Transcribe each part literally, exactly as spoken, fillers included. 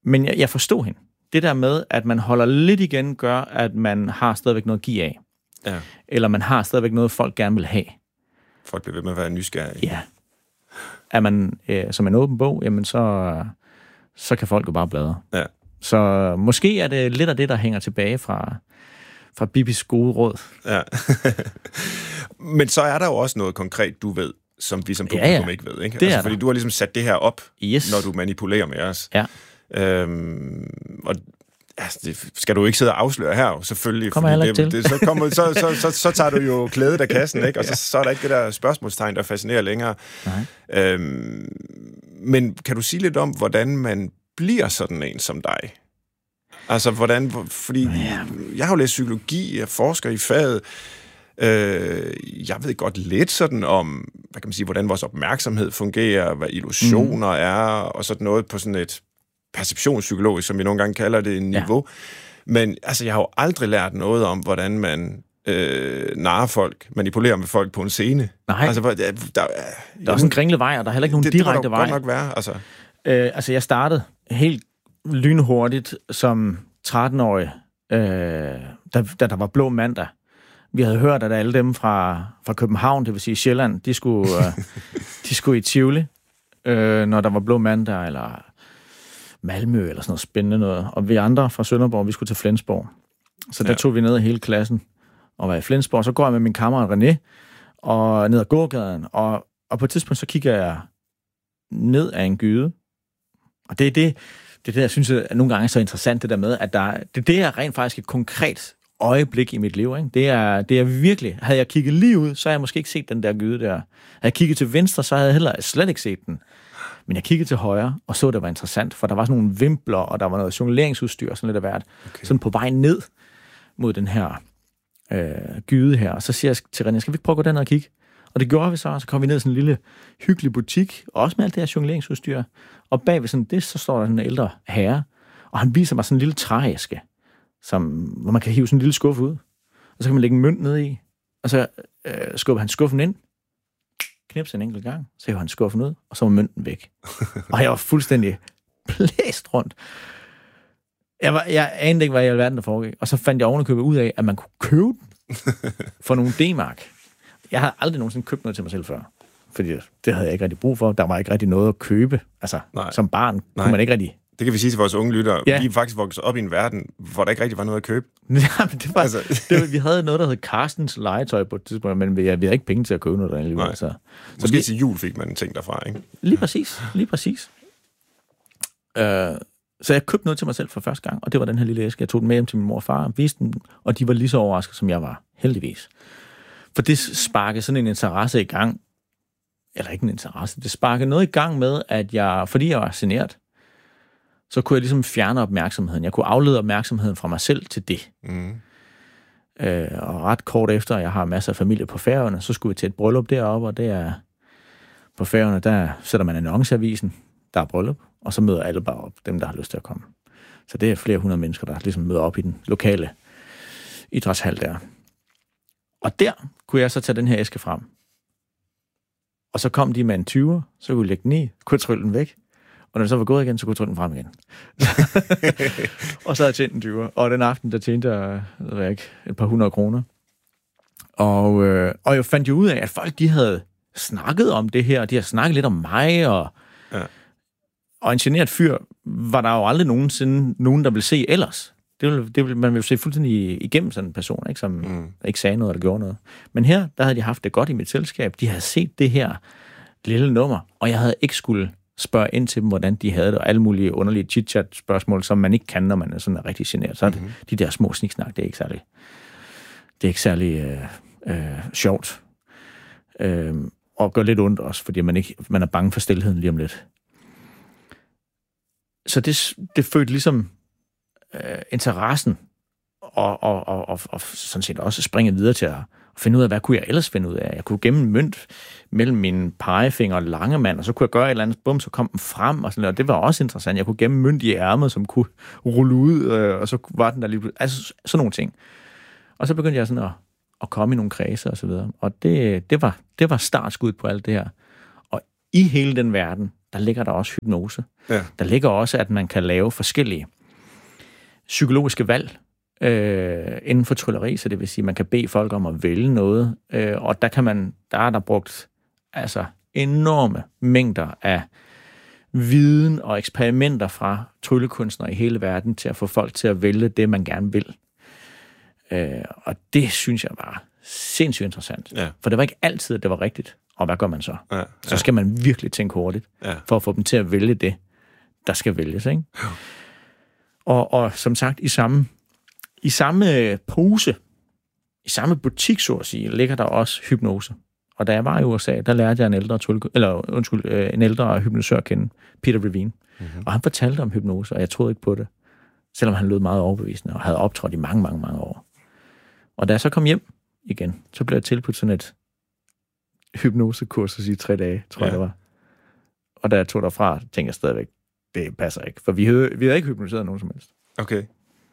Men jeg, jeg forstod hende. Det der med, at man holder lidt igen, gør, at man har stadigvæk noget at give af. Ja. Eller man har stadigvæk noget, folk gerne vil have. Folk bliver ved med at være nysgerrige. Ja. Er man øh, som en åben bog, jamen så, så kan folk jo bare bladre. Ja. Så måske er det lidt af det, der hænger tilbage fra, fra Bibis gode råd. Ja. Men så er der jo også noget konkret, du ved, som vi som publikum ja, ja. ikke ved. Ikke? Det altså, er fordi der. du har ligesom sat det her op, yes. når du manipulerer med os. Ja. Øhm, og altså, det skal du ikke sidde og afsløre her, selvfølgelig. Kommer heller ikke det, til. Det, så, kommer, så, så, så, så tager du jo klædet af kassen, ikke? Og så, så er der ikke det der spørgsmålstegn, der fascinerer længere. Nej. Øhm, men kan du sige lidt om, hvordan man bliver sådan en som dig? Altså, hvordan... Fordi ja. jeg har jo læst psykologi, jeg forsker i faget. Øh, jeg ved godt lidt sådan om, hvad kan man sige, hvordan vores opmærksomhed fungerer, hvad illusioner mm. er, og sådan noget på sådan et perceptionspsykologisk, som vi nogle gange kalder det, niveau. Ja. Men altså, jeg har jo aldrig lært noget om, hvordan man øh, narrer folk, manipulerer med folk på en scene. Nej. Altså, der, der, der, der er også en kringlevej, og der er heller ikke nogen det, direkte det vej. Det godt nok være, altså. Øh, altså, jeg startede helt lynhurtigt som tretten-årig, øh, da, da der var blå mandag. Vi havde hørt, at alle dem fra, fra København, det vil sige Sjælland, de skulle, øh, de skulle i Tivoli, øh, når der var blå mandag, eller Malmø, eller sådan noget spændende noget. Og vi andre fra Sønderborg, vi skulle til Flensborg. Så der ja. tog vi ned af hele klassen og var i Flensborg. Så går jeg med min kammerat René og ned ad gågaden, og, og på et tidspunkt så kigger jeg ned af en gyde. Og det er det, det, er det jeg synes, at nogle gange er så interessant, det der med, at der, det, det er rent faktisk et konkret øjeblik i mit liv. Ikke? Det, er, det er virkelig... Havde jeg kigget lige ud, så havde jeg måske ikke set den der gyde der. Havde jeg kigget til venstre, så havde jeg heller slet ikke set den. Men jeg kiggede til højre, og så det var interessant, for der var sådan nogle vimpler, og der var noget jongleringsudstyr, sådan lidt af hvert. Okay. Sådan på vej ned mod den her øh, gyde her. Og så siger jeg til René, skal vi ikke prøve at gå derned og kigge? Og det gjorde vi så, og så kom vi ned i sådan en lille hyggelig butik, også med alt det her jongleringsudstyr. Og bag ved sådan det, så står der sådan en ældre herre, og han viser mig sådan en lille trææske, som, hvor man kan hive sådan en lille skuffe ud. Og så kan man lægge en mønt ned i, og så øh, skubber han skuffen ind, knipser en enkelt gang, så hiver han skuffen ud, og så var mønten væk. Og jeg var fuldstændig blæst rundt. Jeg, var, jeg anede ikke, hvad i alverden der foregik. Og så fandt jeg ovenikøbet ud af, at man kunne købe den for nogle D-mark. Jeg havde aldrig nogensinde købt noget til mig selv før. Fordi det havde jeg ikke rigtig brug for. Der var ikke rigtig noget at købe. Altså, Nej. som barn Nej. kunne man ikke rigtig... Det kan vi sige til vores unge lyttere. Ja. Vi er faktisk vokset op i en verden, hvor der ikke rigtig var noget at købe. Ja, men det var, altså. det var, vi havde noget, der hed Carstens legetøj på et tidspunkt, men vi, vi havde ikke penge til at købe noget derinde. Nej. Altså. Måske så vi, til jul fik man en ting derfra, ikke? Lige præcis, lige præcis. Uh, så jeg købte noget til mig selv for første gang, og det var den her lille æske. Jeg tog den med hjem til min mor og far, viste den, og de var lige så overrasket, som jeg var, heldigvis. For det sparkede sådan en interesse i gang. Eller ikke en interesse. Det sparkede noget i gang med, at jeg, fordi jeg var genert, så kunne jeg ligesom fjerne opmærksomheden. Jeg kunne aflede opmærksomheden fra mig selv til det. Mm. Øh, og ret kort efter, jeg har masser af familie på Færøerne, så skulle vi til et bryllup deroppe, og det er på Færøerne, der sætter man annonceavisen, der er bryllup, og så møder alle bare op, dem der har lyst til at komme. Så det er flere hundrede mennesker, der ligesom møder op i den lokale idrætshal der. Og der kunne jeg så tage den her æske frem. Og så kom de med en tyver, så kunne jeg lægge den i, kunne jeg trylle den væk. Og når den så var gået igen, så kunne jeg trylle den frem igen. Og så havde jeg tjent en tyver. Og den aften, der tjente jeg, jeg ved ikke, et par hundrede kroner. Og, øh, og jeg fandt jo ud af, at folk, de havde snakket om det her, de havde snakket lidt om mig, og, ja. og en genert fyr var der jo aldrig nogensinde nogen, der ville se ellers. Det ville, det ville, man ville se fuldstændig igennem sådan en person, ikke, som mm. ikke sagde noget eller gjorde noget. Men her, der havde de haft det godt i mit selskab. De havde set det her lille nummer, og jeg havde ikke skulle spørge ind til dem, hvordan de havde det, og alle mulige underlige chit-chat-spørgsmål, som man ikke kan, når man er sådan rigtig generet. Så er det, mm-hmm. de der små sniksnak, det er ikke særlig, det er ikke særlig øh, øh, sjovt. Øh, og gør lidt ondt også, fordi man, ikke, man er bange for stilheden lige om lidt. Så det, det følte ligesom øh, interessen, og, og, og, og, og sådan set også springe videre til at finde ud af, hvad kunne jeg ellers finde ud af? Jeg kunne gemme en mønt mellem mine pegefinger og langemand, og så kunne jeg gøre et eller andet, bum, så kom den frem, og sådan noget. Og det var også interessant. Jeg kunne gemme mønt i ærmet, som kunne rulle ud, øh, og så var den der lige... Altså, sådan nogle ting. Og så begyndte jeg sådan at, at komme i nogle kredse og så videre. Og det, det, var, det var startskud på alt det her. Og i hele den verden, der ligger der også hypnose. Ja. Der ligger også, at man kan lave forskellige psykologiske valg øh, inden for trylleri, så det vil sige, at man kan bede folk om at vælge noget, øh, og der kan man, der er der brugt altså enorme mængder af viden og eksperimenter fra tryllekunstnere i hele verden til at få folk til at vælge det, man gerne vil. Øh, og det synes jeg var sindssygt interessant. Ja. For det var ikke altid, at det var rigtigt. Og hvad gør man så? Ja, ja. Så skal man virkelig tænke hurtigt, ja. for at få dem til at vælge det, der skal vælges. Ikke? Ja. Og, og som sagt, i samme, i samme pose, i samme butik, så at sige, ligger der også hypnose. Og da jeg var i U S A, der lærte jeg en ældre, trylle, eller, undskyld, en ældre hypnosør at kende, Peter Levine. Mm-hmm. Og han fortalte om hypnose, og jeg troede ikke på det. Selvom han lød meget overbevisende, og havde optrådt i mange, mange, mange år. Og da jeg så kom hjem igen, så blev jeg tilbudt sådan et hypnosekursus i tre dage, tror ja. jeg det var. Og da jeg tog derfra, tænkte jeg stadigvæk, det passer ikke. For vi havde, vi havde ikke hypnotiseret nogen som helst. Okay.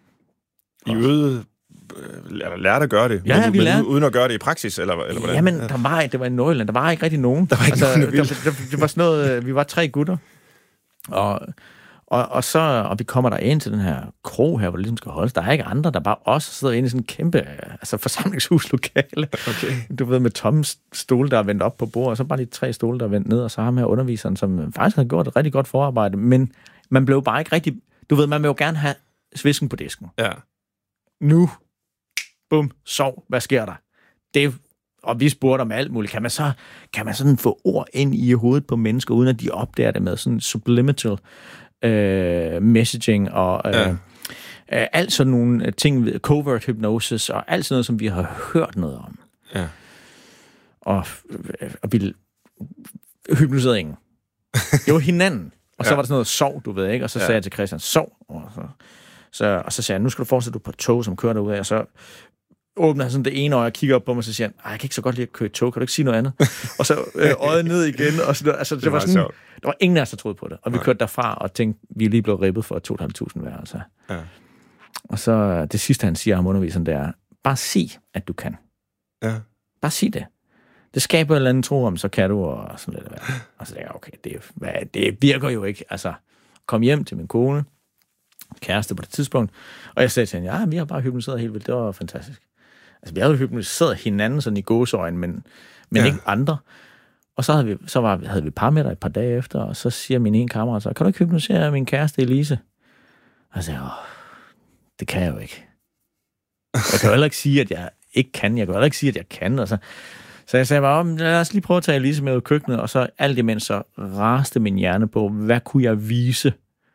I øvede, eller lærte at gøre det, ja, men, vi men lærte. uden at gøre det i praksis, eller, eller hvordan? Jamen, der var, det var i Nordjylland, der var ikke rigtig nogen. Der var ikke altså, nogen, der der, der, det var sådan noget, vi var tre gutter, og, og, og så, og vi kommer der ind til den her krog her, hvor det ligesom skal holdes. Der er ikke andre, der bare også sidder inde i sådan en kæmpe altså forsamlingshuslokale. Okay. Du ved, med tomme stole, der er vendt op på bordet, og så bare de tre stole, der er vendt ned, og så har med underviseren, som faktisk har gjort et rigtig godt forarbejde, men man blev bare ikke rigtig, du ved, man vil jo gerne have svisken på disken. Ja. Nu, bum, sov, hvad sker der? Det, og vi spurgte om alt muligt. Kan man så kan man sådan få ord ind i hovedet på mennesker, uden at de opdager det med sådan subliminal øh, messaging og øh, ja. øh, alt sådan nogle ting, covert hypnosis og alt sådan noget, som vi har hørt noget om. Ja. Og, og vi hypnotiserede ingen. Det var hinanden. Og så ja. var der sådan noget sov, du ved ikke? Og så ja. sagde jeg til Christian, sov. Og så, så, og så sagde jeg, nu skal du fortsætte du på et tog, som kører derud af. Og så åbner han sådan det ene øje og kigger op på mig, og så siger han, jeg kan ikke så godt lide at køre i tog, kan du ikke sige noget andet? Og så øh, øjet ned igen. Og så, altså, det, det, var sådan, der var ingen af os, der troede på det. Og vi kørte derfra og tænkte, vi er lige blevet ribbet for to tusind fem hundrede hver. Altså. Ja. Og så det sidste, han siger om underviseren, det er, bare sig, at du kan. Ja. Bare sig det. Det skaber en eller anden tro om, så kan du, og sådan lidt. Og så tænker jeg, okay, det, hvad, det virker jo ikke. Altså, kom hjem til min kone, kæreste på det tidspunkt, og jeg sagde til hende, ja, vi har bare hypnotiseret helt vildt, det var fantastisk. Altså, vi havde jo hypnotiseret hinanden sådan i gåseøjne, men, men ja. ikke andre. Og så havde vi, så var, havde vi par med dig et par dage efter, og så siger min ene kammerat så, kan du ikke hypnotisere min kæreste Elise? Og jeg sagde, åh, det kan jeg jo ikke. Jeg kan jo heller ikke sige, at jeg ikke kan. Jeg kan jo heller ikke sige, at jeg kan. Og så, så jeg sagde bare, lad os lige prøve at tage Elise med ud i køkkenet, og så alt imens så raste min hjerne på, hvad kunne jeg vise,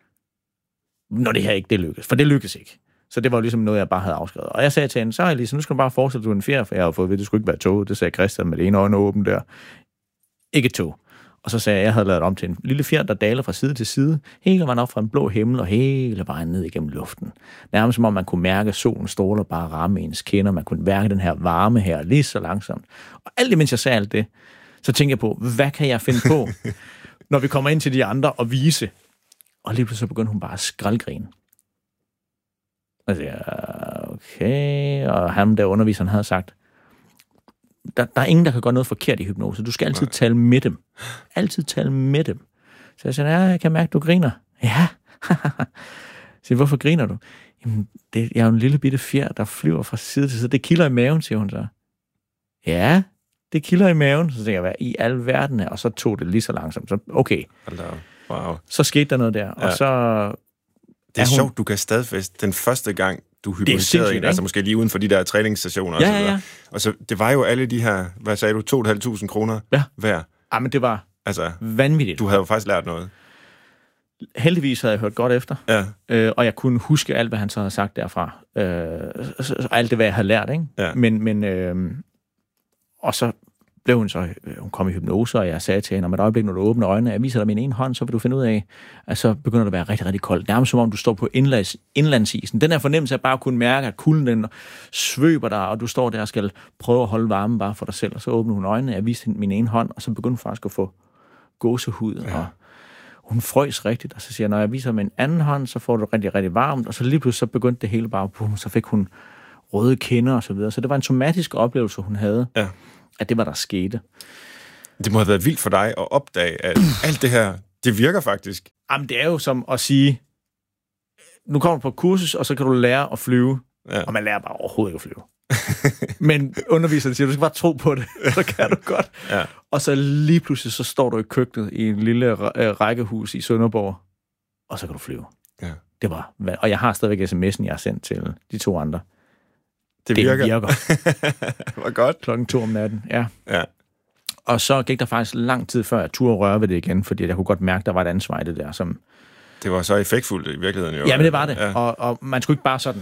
når det her ikke det lykkes. For det lykkes ikke. Så det var jo ligesom noget, jeg bare havde afskrevet. Og jeg sagde til hende, så Elise, nu skal du bare forestille, du er en fjer, for jeg har fået ved, det skulle ikke være toget. Det sagde Christian med det ene øjne åbent der. Ikke tog. Og så sagde jeg, at jeg havde lavet om til en lille fjer, der daler fra side til side, hele vejen op fra en blå himmel, og hele vejen ned igennem luften. Nærmest som om man kunne mærke solen stråler bare ramme ens kinder, man kunne mærke den her varme her lige så langsomt. Og alt det, mens jeg sagde alt det, så tænkte jeg på, hvad kan jeg finde på, når vi kommer ind til de andre og vise? Og lige pludselig begyndte hun bare at skraldgrine. Og jeg okay, og ham der underviseren havde sagt, Der, der er ingen, der kan gøre noget forkert i hypnose. Du skal altid Nej. tale med dem. Altid tale med dem. Så jeg siger, ja, jeg kan mærke, du griner. Ja. Så hvorfor griner du? Jamen, det, jeg er jo en lille bitte fjer, der flyver fra side til side. Det kilder i maven, siger hun så. Ja, det kilder i maven. Så tænker jeg, hvad i al verden er? Og så tog det lige så langsomt. Så okay. Wow. Så skete der noget der. Ja. Og så... Det er, er hun... sjovt, du kan stadfæste den første gang, du hypnotiserede en, altså måske lige uden for de der træningsstationer. Ja, og så ja, ja. Og så, det var jo alle de her, hvad sagde du, to tusind fem hundrede kroner ja. hver. Ja, men det var altså, vanvittigt. Du havde jo faktisk lært noget. Heldigvis havde jeg hørt godt efter, ja. øh, og jeg kunne huske alt, hvad han så havde sagt derfra. Øh, så, så, alt det, hvad jeg havde lært, ikke? Ja. Men, men øh, og så blev hun så, hun kom i hypnose, og jeg sagde til hende, om et øjeblik, når du åbner øjnene, jeg viser dig min ene hånd, så vil du finde ud af, at så begynder det at være rigtig, rigtig koldt. Nærmest som om, du står på indlands, indlandsisen. Den her fornemmelse af bare at kunne mærke, at kulden den svøber dig, og du står der og skal prøve at holde varmen bare for dig selv. Og så åbner hun øjnene, jeg viste hende min ene hånd, og så begyndte hun faktisk at få gåsehud, ja. og hun frøs rigtigt, og så siger jeg, når jeg viser min anden hånd, så får du rigtig, rigtig varmt, og så lige pludselig så begyndte det hele bare på, så fik hun røde kinder og så videre. Så det var en somatisk oplevelse, hun havde. Ja. At det var, der skete. Det må have været vildt for dig at opdage, at alt det her, Det virker faktisk. Jamen, det er jo som at sige, nu kommer du på et kursus, og så kan du lære at flyve, ja. Og man lærer bare overhovedet ikke at flyve. Men underviseren siger, du skal bare tro på det, så kan du godt. Ja. Og så lige pludselig, så står du i køkkenet i en lille rækkehus i Sønderborg, og så kan du flyve. Ja. Det var, og jeg har stadigvæk sms'en, jeg har sendt til de to andre. Det virker. Det virker. Det var godt. Klokken to om natten, ja. Ja. Og så gik der faktisk lang tid før, jeg turde røre ved det igen, fordi jeg kunne godt mærke, der var et ansvar i det der, som... Det var så effektfuldt i virkeligheden, jo. Ja, men det var det. Ja. Og, og man skulle ikke bare sådan...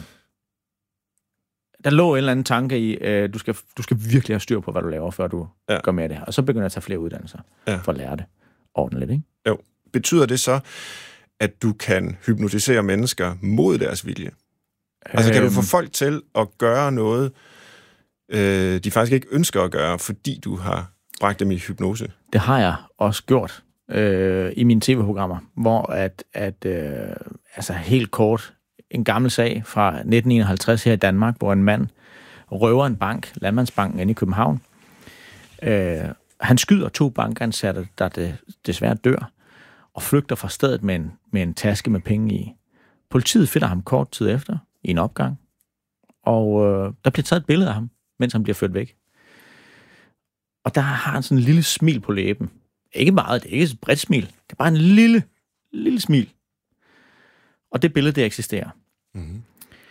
Der lå en eller anden tanke i, øh, du, skal, du skal virkelig have styr på, hvad du laver, før du ja. Gør med det her. Og så begynder jeg at tage flere uddannelser ja. For at lære det ordentligt, ikke? Jo. Betyder det så, at du kan hypnotisere mennesker mod deres vilje? Altså, kan du få folk til at gøre noget, øh, de faktisk ikke ønsker at gøre, fordi du har bragt dem i hypnose? Det har jeg også gjort øh, i mine tv-programmer, hvor at, at øh, altså helt kort, en gammel sag fra nitten enoghalvtreds her i Danmark, hvor en mand røver en bank, Landmandsbanken inde i København. Øh, han skyder to bankansatte, der det, desværre dør, og flygter fra stedet med en, med en taske med penge i. Politiet finder ham kort tid efter i en opgang, og øh, der bliver taget et billede af ham, mens han bliver ført væk. Og der har han sådan en lille smil på læben. Ikke meget, det er ikke et bredt smil. Det er bare en lille, lille smil. Og det billede, det eksisterer. Mm-hmm.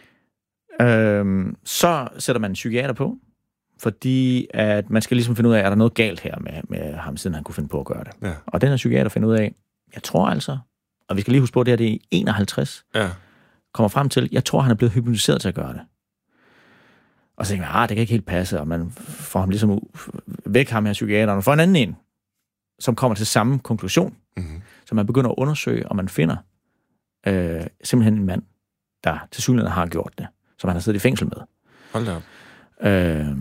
Øhm, så sætter man en psykiater på, fordi at man skal ligesom finde ud af, er der noget galt her med, med ham, siden han kunne finde på at gøre det. Ja. Og den her psykiater finder ud af, jeg tror altså, og vi skal lige huske på, at det her det er i enoghalvtreds, ja. Kommer frem til, jeg tror, han er blevet hypnotiseret til at gøre det. Og så tænker man, ah, det kan ikke helt passe, og man får ham ligesom væk ham her psykiateren, og får en anden en, som kommer til samme konklusion. Mm-hmm. Så man begynder at undersøge, og man finder øh, simpelthen en mand, der til synligheden har gjort det, som han har siddet i fængsel med. Hold da op. Øh,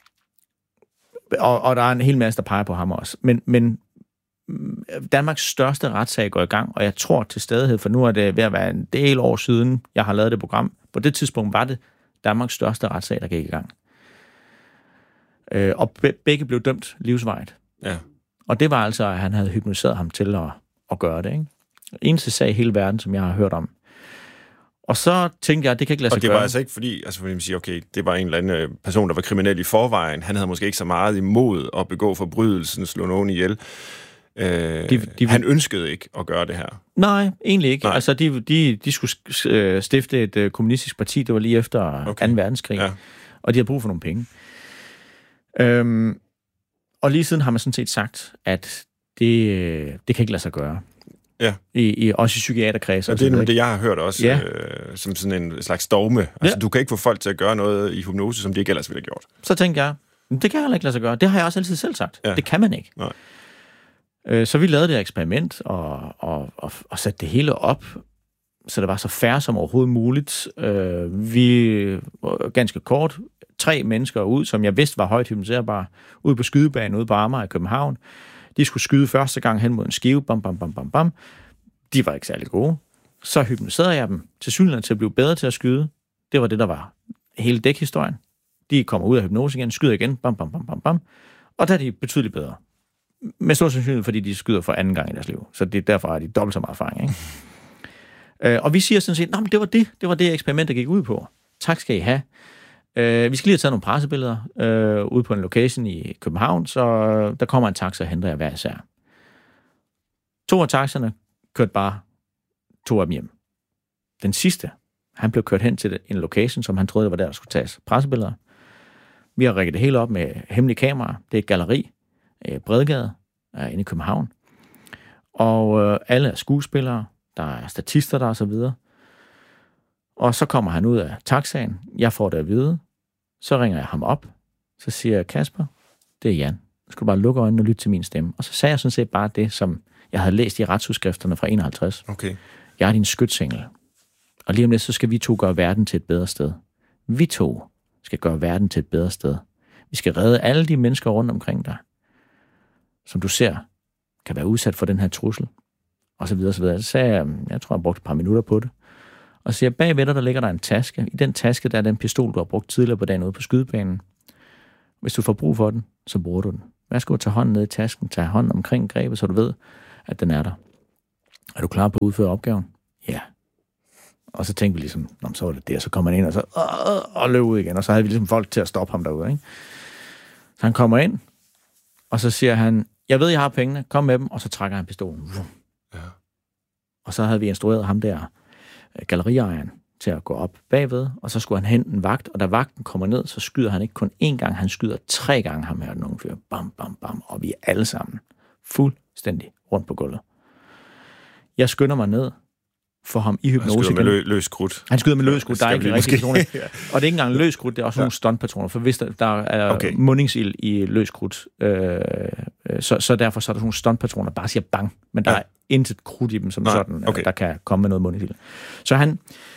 og, og der er en hel masse, der peger på ham også. Men, men Danmarks største retssag går i gang, og jeg tror til stadighed, for nu er det ved at være en del år siden, jeg har lavet det program. På det tidspunkt var det Danmarks største retssag, der gik i gang. Øh, og be- begge blev dømt livsvarigt. Ja. Og det var altså, at han havde hypnotiseret ham til at, at gøre det. Ikke? Eneste sag i hele verden, som jeg har hørt om. Og så tænkte jeg, at det kan ikke lade sig gøre. Og det var gøre. Altså ikke fordi, altså fordi man siger, okay, det var en eller anden person, der var kriminel i forvejen. Han havde måske ikke så meget imod at begå forbrydelsen, slå nogen ihjel. Øh, de, de, han ønskede ikke at gøre det her. Nej, egentlig ikke. Nej. Altså, de, de, de skulle stifte et uh, kommunistisk parti, det var lige efter okay. anden verdenskrig, ja. Og de havde brug for nogle penge. Øhm, og lige siden har man sådan set sagt, at det, det kan ikke lade sig gøre. Ja. I, i, også i psykiaterkredse. Og det er nemlig det, jeg har hørt også, ja. øh, som sådan en slags dogme. Altså, ja. Du kan ikke få folk til at gøre noget i hypnose, som de ikke ellers ville have gjort. Så tænkte jeg, det kan heller ikke lade sig gøre. Det har jeg også altid selv sagt. Ja. Det kan man ikke. Nej. Så vi lavede det eksperiment og, og, og, og satte det hele op, så det var så fair som overhovedet muligt. Vi ganske kort, tre mennesker ud, som jeg vidste var højt hypnotiserbare, ude på skydebanen ude på Amager i København. De skulle skyde første gang hen mod en skive, bam, bam, bam, bam, bam. De var ikke særlig gode. Så hypnotiserede jeg dem til synligheden til at blive bedre til at skyde. Det var det, der var hele dækhistorien. De kommer ud af hypnose igen, skyder igen, bam, bam, bam, bam, bam. Og der er de betydeligt bedre. Med stor sandsynlighed, fordi de skyder for anden gang i deres liv. Så det, derfor har de dobbelt så meget erfaring. Ikke? øh, og vi siger sådan set, men det var det, det var det eksperiment, der gik ud på. Tak skal I have. Øh, vi skal lige have taget nogle pressebilleder øh, ude på en location i København, så øh, der kommer en taxa og henter jer hver især. To af taxerne kørte bare to af dem hjem. Den sidste, han blev kørt hen til en location, som han troede, var der, der skulle tages pressebilleder. Vi har rigget det hele op med hemmelige kameraer. Det er et galleri. Bredgade, inde i København. Og øh, alle er skuespillere, der er statister der og så videre. Og så kommer han ud af taxaen. Jeg får det at vide. Så ringer jeg ham op. Så siger jeg, Kasper, det er Jan. Nu skal du bare lukke øjnene og lytte til min stemme. Og så sagde jeg sådan set bare det, som jeg havde læst i retsudskrifterne fra enoghalvtreds. Okay. Jeg er din skytsengel. Og lige om lidt, så skal vi to gøre verden til et bedre sted. Vi to skal gøre verden til et bedre sted. Vi skal redde alle de mennesker rundt omkring dig, som du ser, kan være udsat for den her trussel, og så videre, så videre. Så sagde jeg, jeg tror, jeg brugte et par minutter på det, og så siger jeg, bagved dig, der ligger der en taske. I den taske, der er den pistol, du har brugt tidligere på dagen ude på skydebanen. Hvis du får brug for den, så bruger du den. Værsgo at tage hånden ned i tasken, tage hånden omkring grebet, så du ved, at den er der. er du klar på at udføre opgaven? Ja. Og så tænkte vi ligesom, Nå, så var det der, så kom han ind, og så øh, og løb ud igen, og så havde vi ligesom folk til at stoppe ham derude, ikke? Så han kommer ind, og så siger han, jeg ved, jeg har pengene, kom med dem, og så trækker han pistolen. Ja. Og så havde vi instrueret ham der, galleriejeren, til at gå op bagved, og så skulle han hente en vagt, og da vagten kommer ned, så skyder han ikke kun én gang, han skyder tre gange ham her, den unge fyr. Bam, bam, bam, og vi er alle sammen fuldstændig rundt på gulvet. Jeg skynder mig ned, får ham i hypnose. Han skyder med lø- løs krudt. Han skyder med løs krudt, der er ikke rigtig patroner. Ja. Og det er ikke engang løs krudt, det er også ja. nogle stuntpatroner, for hvis der, der er okay. mundingsild i løs krudt, øh, så, så derfor så er der nogle stuntpatroner, der bare siger bang, men der ja. er intet krudt i dem, som Nej, sådan, okay. der kan komme med noget mundingsild. Så han,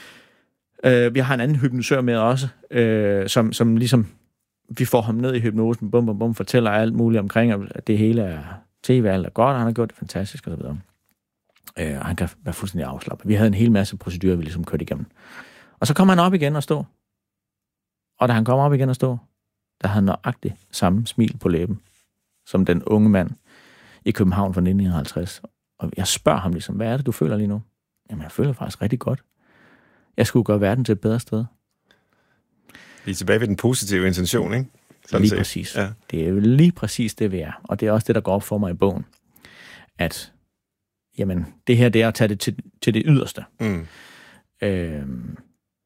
øh, vi har en anden hypnosør med også, øh, som, som ligesom, vi får ham ned i hypnosen, bum, bum, bum, fortæller alt muligt omkring, at det hele er tv, alt er godt, og han har gjort det fantastisk, og så videre. Øh, og han kan være fuldstændig afslappet. Vi havde en hel masse procedurer, vi ligesom kørte igennem. Og så kommer han op igen og stå. Og da han kommer op igen og stå, der havde han nøjagtigt samme smil på læben, som den unge mand i København fra nitten enoghalvtreds. Og jeg spørger ham ligesom, hvad er det, du føler lige nu? Jamen, jeg føler faktisk rigtig godt. Jeg skulle gøre verden til et bedre sted. Vi er tilbage ved den positive intention, ikke? Sådan lige set. Præcis. Ja. Det er jo lige præcis det, vi er. Og det er også det, der går op for mig i bogen. At jamen, det her, det er at tage det til, til det yderste. Mm. Øhm,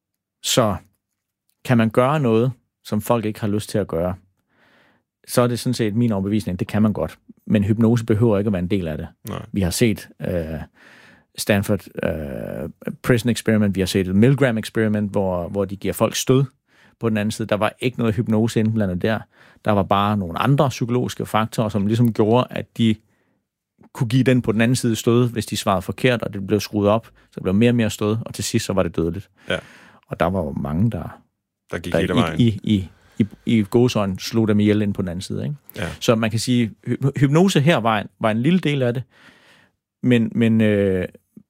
så kan man gøre noget, som folk ikke har lyst til at gøre, så er det sådan set min overbevisning, det kan man godt. Men hypnose behøver ikke at være en del af det. Nej. Vi har set øh, Stanford øh, Prison Experiment, vi har set et Milgram Experiment, hvor, hvor de giver folk stød på den anden side. Der var ikke noget hypnose indblandet der. Der var bare nogle andre psykologiske faktorer, som ligesom gjorde, at de kunne give den på den anden side stød, hvis de svarede forkert, og det blev skruet op, så det blev mere og mere stød, og til sidst så var det dødeligt. Ja. Og der var jo mange, der, der gik der hele vejen. I, i, i, i gåsøjne slog dem ihjel ind på den anden side. Ikke? Ja. Så man kan sige, hypnose her var en, var en lille del af det, men... men øh,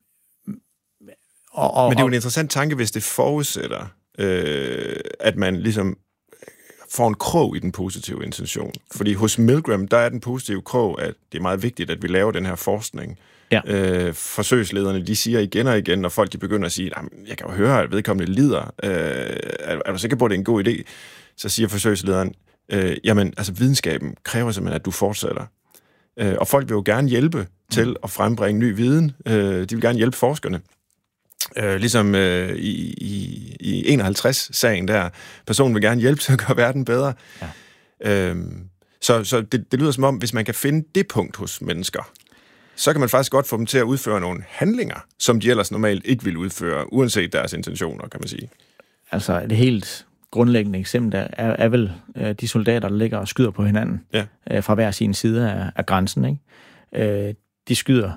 og, og, men det er jo en interessant tanke, hvis det forudsætter, øh, at man ligesom får en krog i den positive intention. Fordi hos Milgram, der er den positive krog, at det er meget vigtigt, at vi laver den her forskning. Ja. Øh, forsøgslederne, de siger igen og igen, når folk de begynder at sige, jeg kan jo høre, at vedkommende lider. Øh, er, er du sikker på, at det er en god idé? Så siger forsøgslederen, øh, jamen, altså videnskaben kræver simpelthen, at du fortsætter. Øh, og folk vil jo gerne hjælpe mm. til at frembringe ny viden. Øh, de vil gerne hjælpe forskerne. Øh, ligesom øh, i, i, i enoghalvtreds-sagen der, personen vil gerne hjælpe til at gøre verden bedre. Ja. Øhm, så så det, det lyder som om, hvis man kan finde det punkt hos mennesker, så kan man faktisk godt få dem til at udføre nogle handlinger, som de ellers normalt ikke vil udføre, uanset deres intentioner, kan man sige. Altså et helt grundlæggende eksempel er, er vel øh, de soldater, der ligger og skyder på hinanden ja. øh, fra hver sin side af, af grænsen. Ikke? Øh, de skyder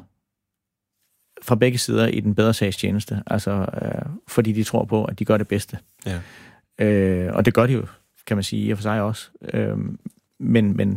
fra begge sider i den bedre sags tjeneste, altså øh, fordi de tror på, at de gør det bedste. Ja. Øh, og det gør de jo, kan man sige, i og for sig også. Øh, men, men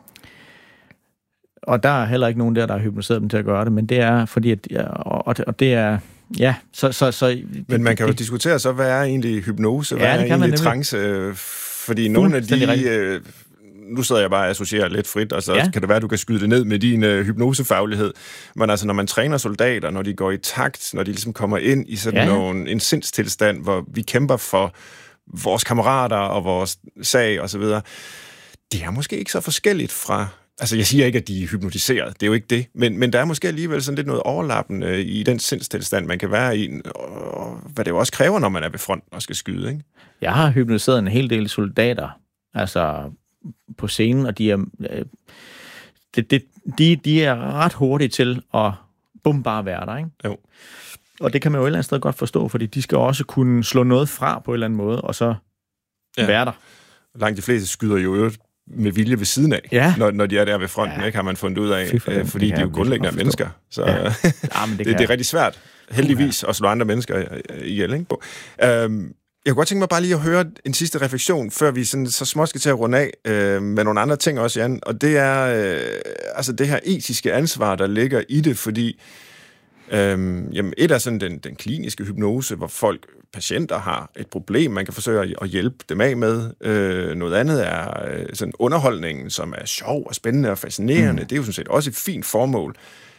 og der er heller ikke nogen der, der har hypnotiseret dem til at gøre det, men det er fordi, at, og, og det er, ja, så... så, så men man kan jo det, diskutere så, hvad er egentlig hypnose, hvad ja, er egentlig trance, fordi nogle af de... Øh, nu sidder jeg bare og associerer lidt frit, og så ja. kan det være, at du kan skyde det ned med din øh, hypnosefaglighed. Men altså, når man træner soldater, når de går i takt, når de ligesom kommer ind i sådan ja. nogle, en sindstilstand, hvor vi kæmper for vores kammerater og vores sag og så videre, det er måske ikke så forskelligt fra... Altså, jeg siger ikke, at de er hypnotiseret, det er jo ikke det, men, men der er måske alligevel sådan lidt noget overlappende i den sindstilstand, man kan være i, og hvad det jo også kræver, når man er ved fronten og skal skyde, ikke? Jeg har hypnotiseret en hel del soldater, altså på scenen, og de er, det, det, de, de er ret hurtige til at bum bare være der, ikke? Jo. Og det kan man jo et eller andet sted godt forstå, fordi de skal også kunne slå noget fra på en eller anden måde, og så ja. være der. Langt de fleste skyder jo med vilje ved siden af, ja. når, når de er der ved fronten, ja. ikke, har man fundet ud af, øh, fordi de er jo grundlæggende af mennesker. Så ja. Ja, men det, det, det er rigtig svært, heldigvis, at slå andre mennesker ihjel, ikke? Øhm, Jeg kunne godt tænke mig bare lige at høre en sidste refleksion, før vi sådan, så småt skal til at runde af øh, med nogle andre ting også, Jan. Og det er øh, altså det her etiske ansvar, der ligger i det, fordi øh, jamen et er sådan den, den kliniske hypnose, hvor folk, patienter har et problem, man kan forsøge at, at hjælpe dem af med. Øh, noget andet er øh, sådan underholdningen, som er sjov og spændende og fascinerende. Mm. Det er jo sådan set også et fint formål.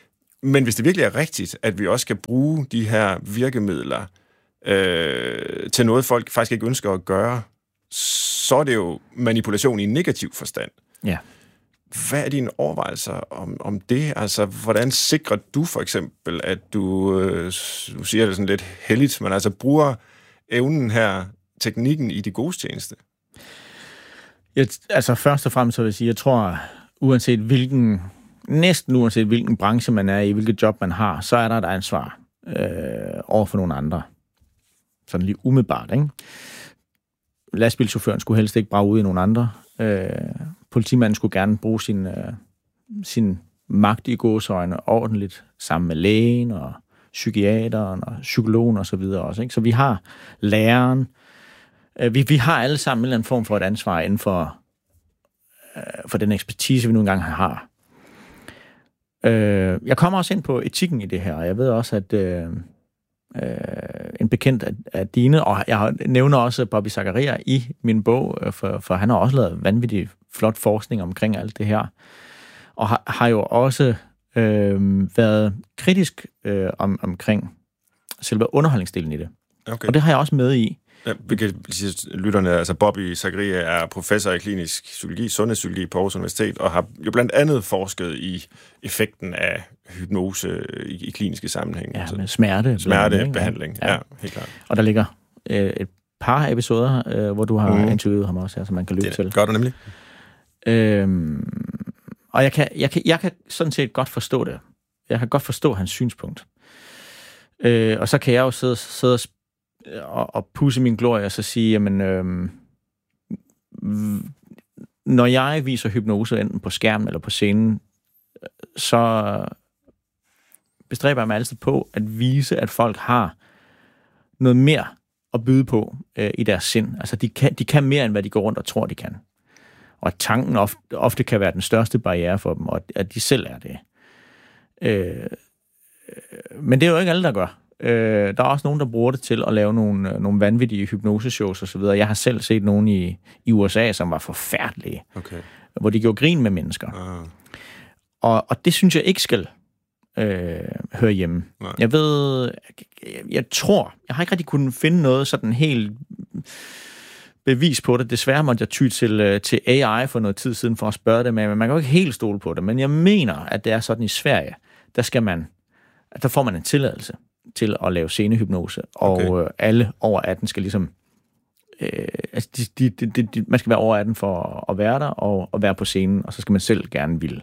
Men hvis det virkelig er rigtigt, at vi også skal bruge de her virkemidler øh, til noget, folk faktisk ikke ønsker at gøre, så er det jo manipulation i en negativ forstand. Ja. Hvad er dine overvejelser om, om det? Altså, hvordan sikrer du for eksempel, at du, øh, du siger det sådan lidt heldigt, men altså bruger evnen her, teknikken i det gode tjeneste? Jeg, altså, først og fremmest så vil jeg sige, jeg tror, uanset hvilken, næsten uanset hvilken branche man er i, hvilket job man har, så er der et ansvar øh, over for nogle andre. Sådan lige umiddelbart, ikke? Lastbilchaufføren skulle helst ikke brage ud i nogle andre. Øh, politimanden skulle gerne bruge sin, øh, sin magt i gåseøjne ordentligt, sammen med lægen og psykiateren og psykologen og så videre også. Ikke? Så vi har læreren. Øh, vi, vi har alle sammen en eller anden form for et ansvar inden for, øh, for den ekspertise, vi nu engang har. Øh, jeg kommer også ind på etikken i det her, og jeg ved også, at øh, øh, en bekendt af, af dine, og jeg nævner også Bobby Zachariah i min bog, for, for han har også lavet vanvittig flot forskning omkring alt det her, og har, har jo også øh, været kritisk øh, om, omkring selve underholdningsdelen i det. Okay. Og det har jeg også med i. Ja, vi kan sige, lytterne, altså Bobby Zachariah er professor i klinisk psykologi, sundhedspsykologi på Aarhus Universitet, og har jo blandt andet forsket i effekten af hypnose i, i kliniske sammenhæng. Ja, med smerte. Smertebehandling, ja. Ja, helt klart. Og der ligger øh, et par episoder, øh, hvor du har mm. interviewet ham også, her, som man kan lytte det til. Gør du nemlig. Øhm, og jeg kan, jeg, kan, jeg kan sådan set godt forstå det. Jeg kan godt forstå hans synspunkt. Øh, og så kan jeg jo sidde, sidde og, og pusse min glorie og så sige, jamen, øhm, når jeg viser hypnose enten på skærmen eller på scenen, så bestræber jeg mig altid på at vise, at folk har noget mere at byde på øh, i deres sind. Altså, de kan, de kan mere, end hvad de går rundt og tror, de kan. Og at tanken ofte, ofte kan være den største barriere for dem, og at de selv er det. Øh, men det er jo ikke alle, der gør. Øh, der er også nogen, der bruger det til at lave nogle, nogle vanvittige hypnoseshows og så videre. Jeg har selv set nogen i, i U S A, som var forfærdelige, okay. hvor de gjorde grin med mennesker. Ah. Og, og det synes jeg ikke skal øh, høre hjemme. Nej. Jeg ved, jeg, jeg tror, jeg har ikke rigtig kunnet finde noget sådan helt bevis på det. Desværre måtte jeg ty til, til A I for noget tid siden for at spørge det med, men man kan jo ikke helt stole på det. Men jeg mener, at det er sådan i Sverige, der skal man, der får man en tilladelse til at lave scenehypnose, og okay. øh, alle over atten skal ligesom, øh, altså de, de, de, de, man skal være over atten for at være der, og, og være på scenen, og så skal man selv gerne ville.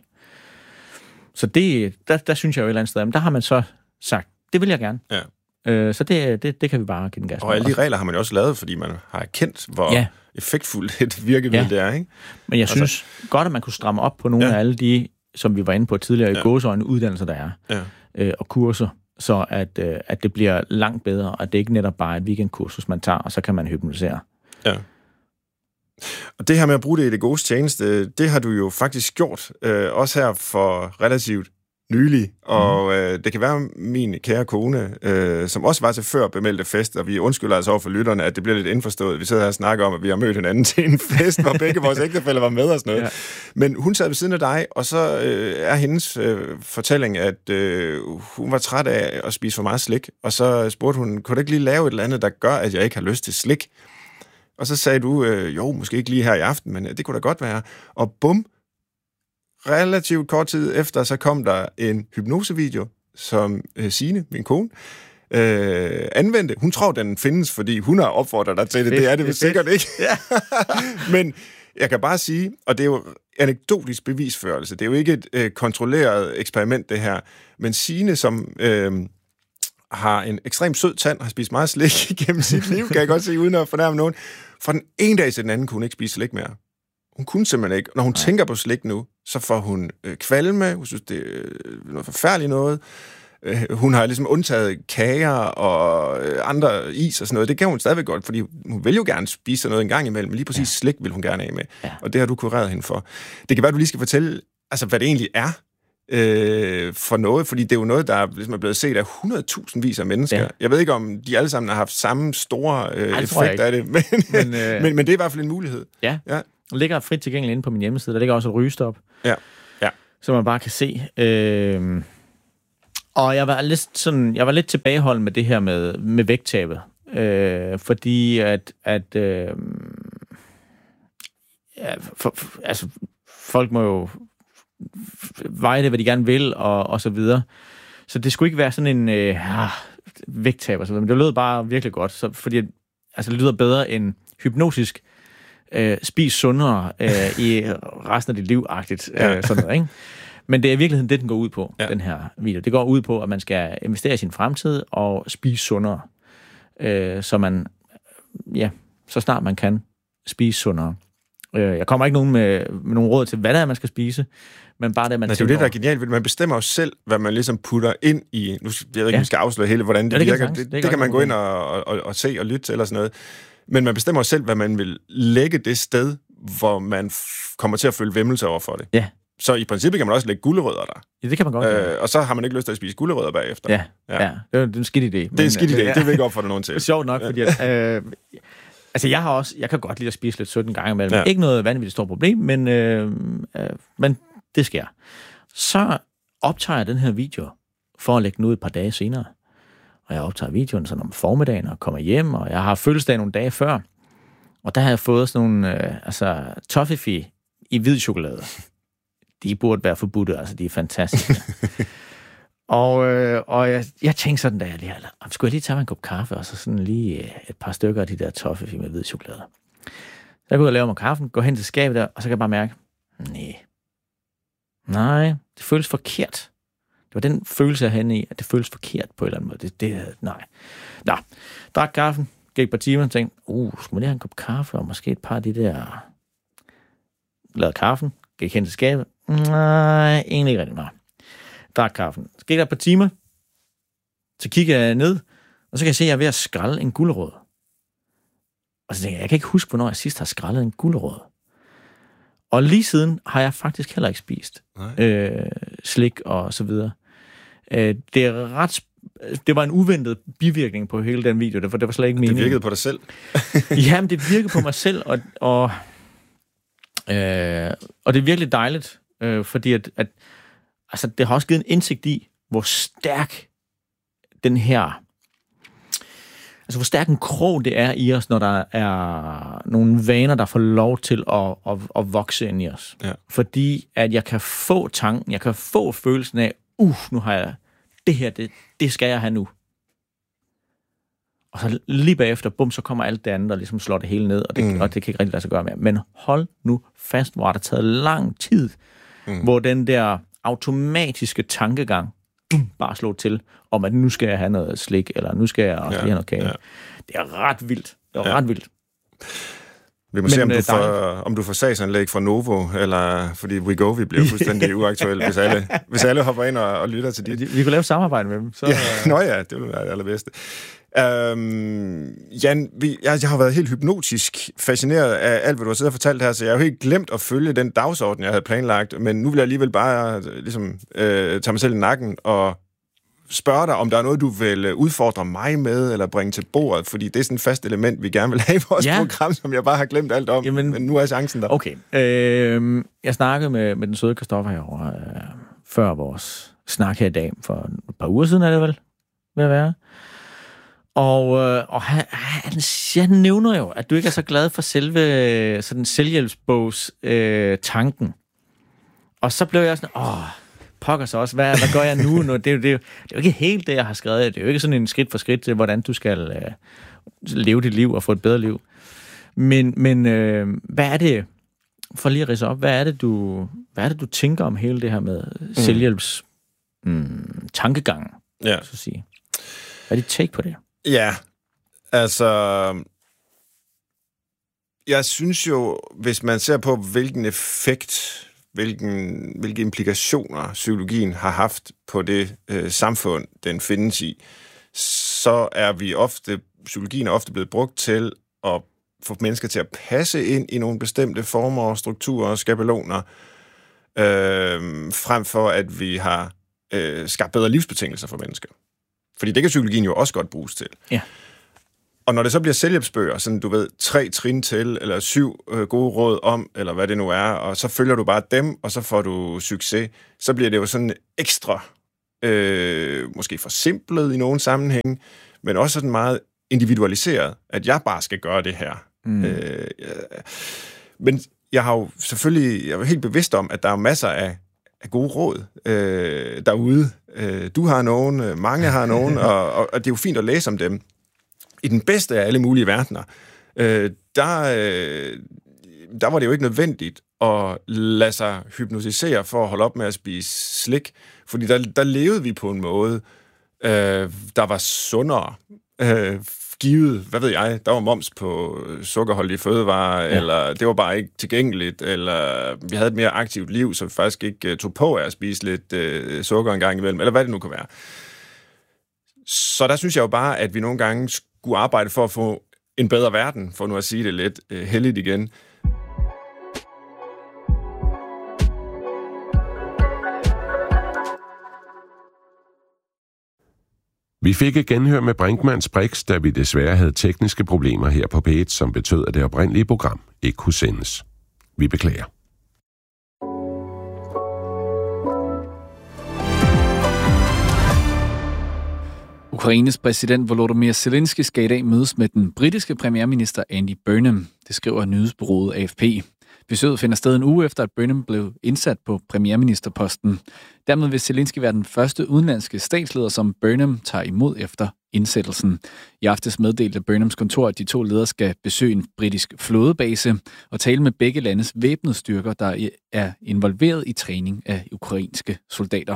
Så det, der, der synes jeg jo et eller andet sted, men der har man så sagt, det vil jeg gerne. Ja. Øh, så det, det, det kan vi bare give den gas. Og alle de regler har man jo også lavet, fordi man har erkendt, hvor ja. effektfuldt et virkemiddel ja. det er, ikke? Men jeg altså, synes godt, at man kunne stramme op på nogle ja. af alle de, som vi var inde på tidligere, ja. i gåseøjne uddannelser, der er, ja. øh, og kurser, så at, øh, at det bliver langt bedre, og det ikke netop bare et weekendkursus, man tager, og så kan man hypnotisere. Ja. Og det her med at bruge det i det gode tjeneste, det har du jo faktisk gjort, øh, også her for relativt nylig, og mm. øh, det kan være min kære kone, øh, som også var til før bemeldte fest, og vi undskylder altså over for lytterne, at det bliver lidt indforstået. Vi sidder her og snakker om, at vi har mødt hinanden til en fest, hvor begge vores ægtefæller var med og sådan noget. Ja. Men hun sad ved siden af dig, og så øh, er hendes øh, fortælling, at øh, hun var træt af at spise for meget slik, og så spurgte hun, kunne du ikke lige lave et eller andet, der gør, at jeg ikke har lyst til slik? Og så sagde du, øh, jo, måske ikke lige her i aften, men det kunne da godt være. Og bum, relativt kort tid efter, så kom der en hypnosevideo, som øh, Signe, min kone, øh, anvendte. Hun tror, den findes, fordi hun har opfordret dig til det. Det er det, det sikkert ikke. Ja. Men jeg kan bare sige, og det er jo anekdotisk bevisførelse, det er jo ikke et øh, kontrolleret eksperiment, det her, men Signe, som øh, har en ekstremt sød tand, har spist meget slik gennem sit liv, kan jeg godt se, uden at fornærme nogen, fra den ene dag til den anden kunne hun ikke spise slik mere. Hun kunne simpelthen ikke. Når hun Nej. tænker på slik nu, så får hun øh, kvalme. Hun synes, det er øh, noget forfærdeligt noget. Øh, hun har ligesom undtaget kager og øh, andre is og sådan noget. Det kan hun stadigvæk godt, fordi hun vil jo gerne spise noget en gang imellem, men lige præcis ja. slik vil hun gerne af med. Ja. Og det har du kureret hende for. Det kan være, at du lige skal fortælle, altså, hvad det egentlig er øh, for noget, fordi det er jo noget, der ligesom er blevet set af hundredtusindvis af mennesker. Ja. Jeg ved ikke, om de alle sammen har haft samme store øh, Ej, effekt af det, men, men, øh... men, men det er i hvert fald en mulighed. Ja. ja. Der ligger frit tilgængeligt inde på min hjemmeside. Der ligger også et rygestop, ja. Ja. som man bare kan se. Øh, Og jeg var lidt sådan, jeg var lidt tilbageholden med det her med, med vægttabet. Øh, fordi at, at øh, ja, for, for, altså, folk må jo veje det, hvad de gerne vil, og, og så videre. Så det skulle ikke være sådan en øh, ah, vægttab og så videre, men det lød bare virkelig godt, så, fordi altså, det lyder bedre end hypnotisk øh, spis sundere øh, i resten af dit liv-agtigt, øh, sådan noget, ikke? Men det er i virkeligheden det, den går ud på, ja. Den her video. Det går ud på, at man skal investere i sin fremtid og spise sundere, øh, så man, ja, så snart man kan spise sundere. Øh, jeg kommer ikke nogen med, med nogen råd til, hvad det er, man skal spise, men bare det, man Nej, det er jo det, der er genialt. Man bestemmer jo selv, hvad man ligesom putter ind i... Nu jeg ved ikke, ja. Vi skal afsløre hele, hvordan det, ja, det virker. Kan det, det, det kan man gå ind og, og, og se og lytte til, eller sådan noget. Men man bestemmer jo selv, hvad man vil lægge det sted, hvor man f- kommer til at føle væmmelse over for det. Ja. Så i princippet kan man også lægge gulerødder der. Ja, det kan man godt. Øh, og så har man ikke lyst til at spise gulerødder bagefter. Ja, ja. ja. Det er en skidt idé. Det er en skidt idé. Ja. Det vil ikke opfordre nogen til. Det er sjovt nok, fordi... At, øh, altså, jeg har også... Jeg kan godt lide at spise lidt sytten gange imellem. Ja. Ikke noget vanvittigt stort problem, men, øh, øh, men det sker. Så optager jeg den her video for at lægge den ud et par dage senere. Og jeg optager videoen sådan om formiddagen og kommer hjem, og jeg har fødselsdag nogle dage før. Og der har jeg fået sådan nogle... Øh, altså, toffifee i hvid chokolade. De burde være forbudte, altså de er fantastiske. og øh, og jeg, jeg tænkte sådan, da jeg lige skulle jeg lige tage mig en kop kaffe, og så sådan lige et par stykker af de der toffifee med hvid chokolade. Så jeg går ud og laver mig kaffen, går hen til skabet der, og så kan jeg bare mærke, nej, nej, det føles forkert. Det var den følelse, jeg havde i, at det føles forkert på en eller anden måde. Det, det, nej. Nå, drak kaffen, gik et par timer, og tænkte, uh, skulle man lige have en kop kaffe, og måske et par af de der... Lavede kaffen, gik hen til skabet. Nej, egentlig ikke rigtig meget. Drak kaffen. Så gik der et par timer, så kigger jeg ned, og så kan jeg se, at jeg er ved at skrælle en gulerod. Og så tænker jeg, jeg kan ikke huske, hvornår jeg sidst har skrællet en gulerod. Og lige siden har jeg faktisk heller ikke spist øh, slik og så videre. Øh, det er ret... Det var en uventet bivirkning på hele den video, for det var slet ikke meningen. Det virkede på dig selv? Jamen, det virkede på mig selv, og... og Øh, og det er virkelig dejligt, øh, fordi at, at altså, det har også givet en indsigt i, hvor stærk den her, altså hvor stærk en krog det er i os, når der er nogle vaner, der får lov til at, at, at vokse ind i os. Ja. Fordi at jeg kan få tanken, jeg kan få følelsen af, uh, nu har jeg det her, det, det skal jeg have nu. Og så lige bagefter, bum, så kommer alt det andet, og ligesom slår det hele ned, og det, mm. og det kan ikke rigtig lade sig gøre mere. Men hold nu fast, hvor det har taget lang tid, mm. hvor den der automatiske tankegang bum, bare slog til, om at nu skal jeg have noget slik, eller nu skal jeg også ja, lige have noget kage. Ja. Det er ret vildt. Det er ja. ret vildt. Vi må Men, se, om du, får, om du får sagsanlæg fra Novo, eller fordi Wegovy bliver fuldstændig uaktuelt, hvis alle, hvis alle hopper ind og, og lytter til dit. Vi kunne lave samarbejde med dem. Så, ja, nå ja, det ville være det allerbedste. Øhm, Jan, vi, jeg, jeg har været helt hypnotisk fascineret af alt, hvad du har siddet og fortalt her, så jeg har jo helt glemt at følge den dagsorden, jeg havde planlagt, men nu vil jeg alligevel bare ligesom, øh, tage mig selv i nakken og spørge dig, om der er noget, du vil udfordre mig med, eller bringe til bordet, fordi det er sådan et fast element, vi gerne vil have i vores ja. program, som jeg bare har glemt alt om, Jamen, men nu er chancen der. Okay. Øh, jeg snakkede med, med den søde Christoffer herovre, øh, før vores snak her i dag, for et par uger siden er det vel, ved at være. Og, øh, og han, han, han nævner jo, at du ikke er så glad for selve sådan selvhjælpsbogs øh, tanken. Og så blev jeg sådan, åh, pokker så også, hvad, hvad gør jeg nu? nu? Det, er jo, det, er jo, det er jo ikke helt det, jeg har skrevet. Det er jo ikke sådan en skridt for skridt til, hvordan du skal øh, leve dit liv og få et bedre liv. Men, men øh, hvad er det, for lige at ridse op, hvad er det, du, hvad er det, du tænker om hele det her med mm. selvhjælps mm, tankegang, ja. så at sige? Hvad er dit take på det? Ja, altså... Jeg synes jo, hvis man ser på, hvilken effekt, hvilken, hvilke implikationer psykologien har haft på det øh, samfund, den findes i, så er vi ofte, psykologien er ofte blevet brugt til at få mennesker til at passe ind i nogle bestemte former og strukturer og skabeloner, øh, frem for at vi har øh, skabt bedre livsbetingelser for mennesker. Fordi det kan psykologien jo også godt bruges til. Ja. Og når det så bliver selvhjælpsbøger, sådan du ved, tre trin til, eller syv øh, gode råd om, eller hvad det nu er, og så følger du bare dem, og så får du succes, så bliver det jo sådan ekstra øh, måske forsimplet i nogle sammenhænge, men også sådan meget individualiseret, at jeg bare skal gøre det her. Mm. Øh, ja. Men jeg har jo selvfølgelig, jeg er helt bevidst om, at der er masser af, af gode råd øh, derude. Øh, du har nogen, mange har nogen, og, og, og det er jo fint at læse om dem. I den bedste af alle mulige verdener, øh, der, øh, der var det jo ikke nødvendigt at lade sig hypnotisere for at holde op med at spise slik, fordi der, der levede vi på en måde, øh, der var sundere, øh, givet, hvad ved jeg, der var moms på sukkerholdige fødevarer, ja. Eller det var bare ikke tilgængeligt, eller vi havde et mere aktivt liv, så vi faktisk ikke uh, tog på af at spise lidt uh, sukker en gang imellem, eller hvad det nu kan være. Så der synes jeg jo bare, at vi nogle gange skulle arbejde for at få en bedre verden, for nu at sige det lidt uh, heldigt igen. Vi fik et genhør med Brinkmanns Brix, da vi desværre havde tekniske problemer her på P et, som betød, at det oprindelige program ikke kunne sendes. Vi beklager. Ukraines præsident Volodymyr Zelensky skal i dag mødes med den britiske premierminister Andy Burnham. Det skriver nyhedsbureauet A F P. Besøget finder sted en uge efter, at Burnham blev indsat på premierministerposten. Dermed vil Zelensky være den første udenlandske statsleder, som Burnham tager imod efter indsættelsen. I aftes meddelte Burnhams kontor, at de to ledere skal besøge en britisk flådebase og tale med begge landes væbnede styrker, der er involveret i træning af ukrainske soldater.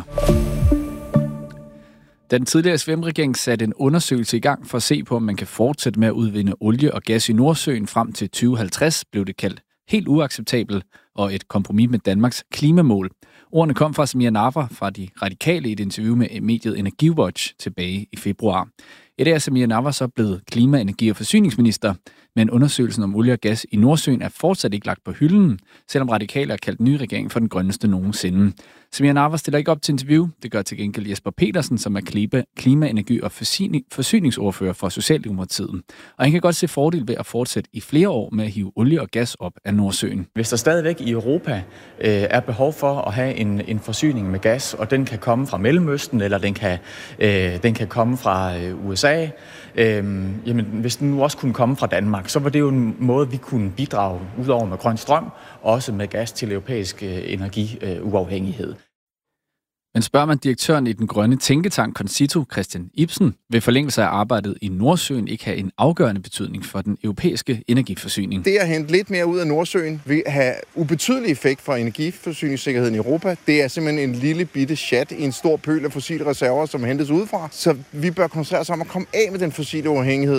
Da den tidligere S V M-regering satte en undersøgelse i gang for at se på, om man kan fortsætte med at udvinde olie og gas i Nordsøen frem til tyve halvtreds, blev det kaldt helt uacceptabel og et kompromis med Danmarks klimamål. Ordene kom fra Samir Nawa fra De Radikale i et interview med mediet EnergiWatch tilbage i februar. I dag er Samir Nawa så blevet klima-, energi- og forsyningsminister, men undersøgelsen om olie og gas i Nordsøen er fortsat ikke lagt på hylden, selvom Radikale har kaldt den nye regering for den grønneste nogensinde. Samir Nawa stiller ikke op til interview. Det gør til gengæld Jesper Petersen, som er klima-, energi- og forsyningsordfører for Socialdemokratiet. Og han kan godt se fordel ved at fortsætte i flere år med at hive olie og gas op af Nordsøen. Hvis der stadigvæk i Europa øh, er behov for at have en, en forsyning med gas, og den kan komme fra Mellemøsten, eller den kan, øh, den kan komme fra øh, U S A, øh, jamen, hvis den nu også kunne komme fra Danmark, så var det jo en måde, vi kunne bidrage udover med grøn strøm, også med gas til europæisk øh, energiuafhængighed. Men spørger man direktøren i den grønne tænketank Concito, Christian Ibsen, vil forlængelse af arbejdet i Nordsøen ikke have en afgørende betydning for den europæiske energiforsyning. Det at hente lidt mere ud af Nordsøen vil have ubetydelig effekt for energiforsyningssikkerheden i Europa. Det er simpelthen en lille bitte chat i en stor pøl af fossile reserver, som hentes udefra. Så vi bør koncentrere os om at komme af med den fossile uafhængighed.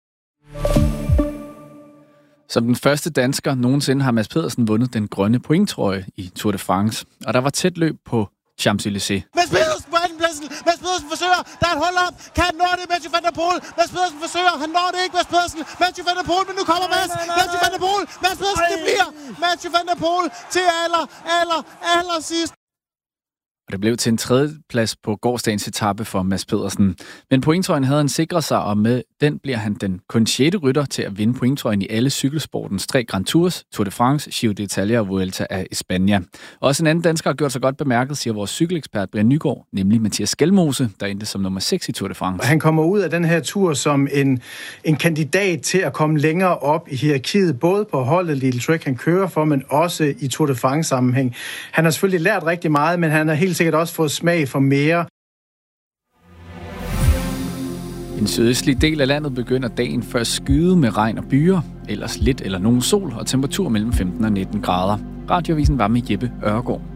Som den første dansker nogensinde har Mads Pedersen vundet den grønne pointtrøje i Tour de France. Og der var tæt løb på Champs-Élysées. Mads Pedersen på andenpladsen. Mads Pedersen forsøger. Der er et hold op. Kan han nå det? Mathieu van der Poel. Mads Pedersen forsøger. Han når det ikke. Mads Pedersen. Mathieu van der Poel. Men nu kommer Mads. Mathieu van der Poel. Mads Pedersen. Det bliver Mathieu van der Poel til aller, aller, aller sidst. Og det blev til en tredje plads på gårsdagens etape for Mads Pedersen. Men pointtrøjen havde han sikret sig, og med den bliver han den kun sjette rytter til at vinde pointtrøjen i alle cykelsportens tre Grand Tours, Tour de France, Giro d'Italia og Vuelta a España. Også en anden dansker har gjort sig godt bemærket, siger vores cykelekspert Brian Nygaard, nemlig Mathias Skelmose, der endte som nummer seks i Tour de France. Han kommer ud af den her tur som en, en kandidat til at komme længere op i hierarkiet, både på holdet Lidl Trek, han kører for, men også i Tour de France sammenhæng. Han har selvfølgelig lært rigtig meget, men han har helt sikkert også fået smag for mere. I den sydøstlige del af landet begynder dagen først skyde med regn og byer, ellers lidt eller nogen sol og temperatur mellem femten og nitten grader. Radioavisen var med Jeppe Ørgaard.